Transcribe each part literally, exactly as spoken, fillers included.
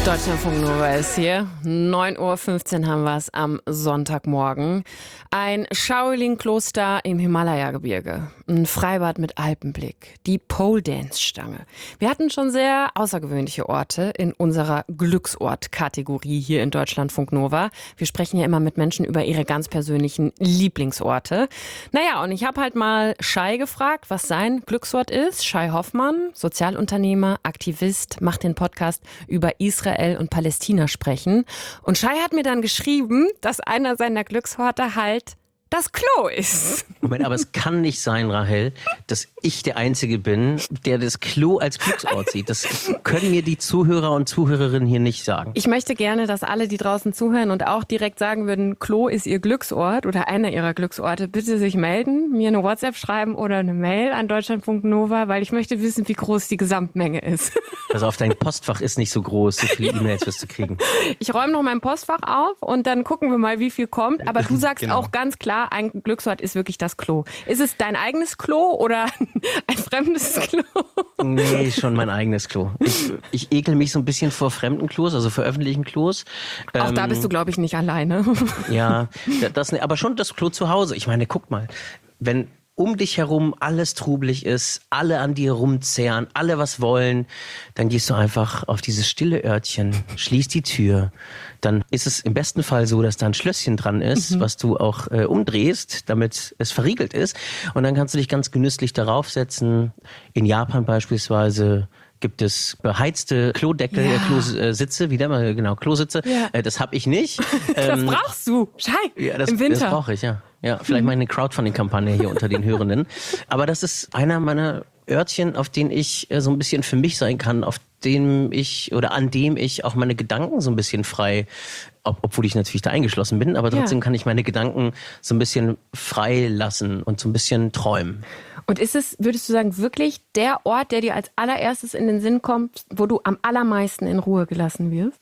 Deutschlandfunk Nova ist hier. neun Uhr fünfzehn haben wir es am Sonntagmorgen. Ein Shaolin-Kloster im Himalaya-Gebirge. Ein Freibad mit Alpenblick. Die Pole-Dance-Stange. Wir hatten schon sehr außergewöhnliche Orte in unserer Glücksort-Kategorie hier in Deutschlandfunk Nova. Wir sprechen ja immer mit Menschen über ihre ganz persönlichen Lieblingsorte. Naja, und ich habe halt mal Shai gefragt, was sein Glücksort ist. Shai Hoffmann, Sozialunternehmer, Aktivist, macht den Podcast über Israel und Palästina sprechen. Und Shai hat mir dann geschrieben, dass einer seiner Glücksorte halt das Klo ist. Moment, aber es kann nicht sein, Rahel, dass ich der Einzige bin, der das Klo als Glücksort sieht. Das können mir die Zuhörer und Zuhörerinnen hier nicht sagen. Ich möchte gerne, dass alle, die draußen zuhören und auch direkt sagen würden, Klo ist ihr Glücksort oder einer ihrer Glücksorte, bitte sich melden, mir eine WhatsApp schreiben oder eine Mail an Deutschlandfunk Nova, weil ich möchte wissen, wie groß die Gesamtmenge ist. Also auf dein Postfach ist nicht so groß, so viele E-Mails wirst du kriegen. Ich räume noch mein Postfach auf und dann gucken wir mal, wie viel kommt. Aber du sagst Genau. auch ganz klar, ein Glücksort ist wirklich das Klo. Ist es dein eigenes Klo oder ein fremdes Klo? Nee, schon mein eigenes Klo. Ich, ich ekel mich so ein bisschen vor fremden Klos, also vor öffentlichen Klos. Auch ähm, da bist du, glaube ich, nicht alleine. Ja, das, aber schon das Klo zu Hause. Ich meine, guck mal, wenn um dich herum alles trubelig ist, alle an dir rumzehren, alle was wollen, dann gehst du einfach auf dieses stille Örtchen, schließt die Tür. Dann ist es im besten Fall so, dass da ein Schlösschen dran ist, mhm. was du auch äh, umdrehst, damit es verriegelt ist. Und dann kannst du dich ganz genüsslich darauf setzen. In Japan beispielsweise gibt es beheizte Klodeckel, ja. äh, Klositze, wie der mal, genau, Klositze. Ja. Äh, das habe ich nicht. Das ähm, brauchst du, Shai, ja, das, im Winter. Das brauche ich, ja. Ja, vielleicht mal eine Crowdfunding-Kampagne hier unter den Hörenden. Aber das ist einer meiner Örtchen, auf denen ich äh, so ein bisschen für mich sein kann, auf dem ich oder an dem ich auch meine Gedanken so ein bisschen frei, ob, obwohl ich natürlich da eingeschlossen bin, aber trotzdem ja. kann ich meine Gedanken so ein bisschen frei lassen und so ein bisschen träumen. Und ist es, würdest du sagen, wirklich der Ort, der dir als allererstes in den Sinn kommt, wo du am allermeisten in Ruhe gelassen wirst?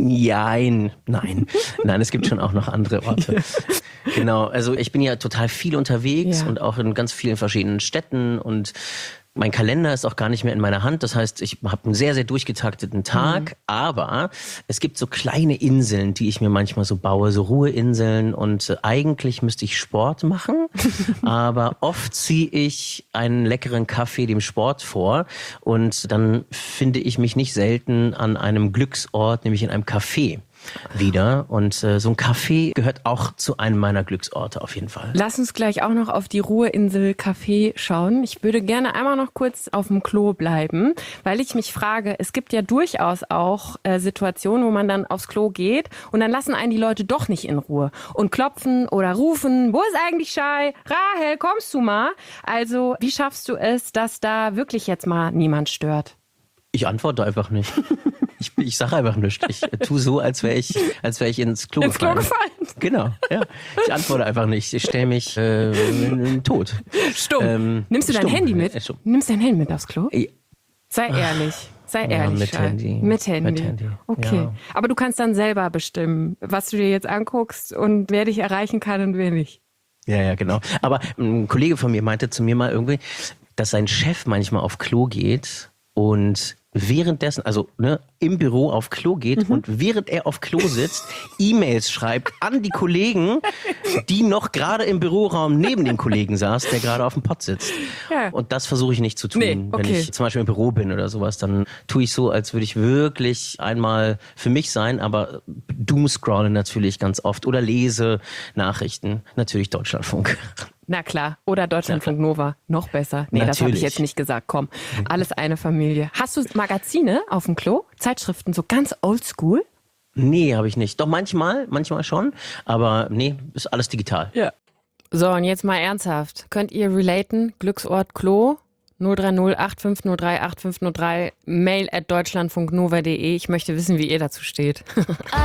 Nein, nein, nein, es gibt schon auch noch andere Orte. Genau, also ich bin ja total viel unterwegs ja. und auch in ganz vielen verschiedenen Städten und mein Kalender ist auch gar nicht mehr in meiner Hand. Das heißt, ich habe einen sehr, sehr durchgetakteten Tag. Mhm. Aber es gibt so kleine Inseln, die ich mir manchmal so baue, so Ruheinseln. Und äh, eigentlich müsste ich Sport machen. Aber oft ziehe ich einen leckeren Kaffee dem Sport vor. Und dann finde ich mich nicht selten an einem Glücksort, nämlich in einem Café wieder. Und äh, so ein Café gehört auch zu einem meiner Glücksorte auf jeden Fall. Lass uns gleich auch noch auf die Ruheinsel Café schauen. Ich würde gerne einmal noch kurz auf dem Klo bleiben, weil ich mich frage, es gibt ja durchaus auch äh, Situationen, wo man dann aufs Klo geht und dann lassen einen die Leute doch nicht in Ruhe und klopfen oder rufen, wo ist eigentlich Shai? Rahel, kommst du mal? Also wie schaffst du es, dass da wirklich jetzt mal niemand stört? Ich antworte einfach nicht. Ich, ich sage einfach nichts. Ich tue so, als wäre ich, als wäre ich ins Klo ins gefallen. Klo gefallen. Genau, ja. Ich antworte einfach nicht. Ich stelle mich äh, tot. Stumm. Ähm, Nimmst du dein stumm. Handy mit? Äh, Nimmst dein Handy mit aufs Klo? Ja. Sei ehrlich. Sei Ja, ehrlich. mit Shai. Handy. Mit Handy. Mit Handy. Okay. Ja. Aber du kannst dann selber bestimmen, was du dir jetzt anguckst und wer dich erreichen kann und wer nicht. Ja, ja, genau. Aber ein Kollege von mir meinte zu mir mal irgendwie, dass sein Chef manchmal auf Klo geht und währenddessen, also ne, im Büro auf Klo geht mhm. und während er auf Klo sitzt, E-Mails schreibt an die Kollegen, die noch gerade im Büroraum neben dem Kollegen saß, der gerade auf dem Pott sitzt. Ja. Und das versuche ich nicht zu tun. Nee, okay. Wenn ich zum Beispiel im Büro bin oder sowas, dann tue ich so, als würde ich wirklich einmal für mich sein, aber doomscrolle natürlich ganz oft oder lese Nachrichten, natürlich Deutschlandfunk. Na klar. Oder Deutschlandfunk Nova. Noch besser. Nee, Natürlich. das habe ich jetzt nicht gesagt. Komm, alles eine Familie. Hast du Magazine auf dem Klo? Zeitschriften, so ganz oldschool? Nee, habe ich nicht. Doch manchmal, manchmal schon. Aber nee, ist alles digital. Ja. So, und jetzt mal ernsthaft. Könnt ihr relaten? Glücksort Klo? null drei null acht fünf null drei acht fünf null drei, mail at deutschlandfunknova punkt de. Ich möchte wissen, wie ihr dazu steht.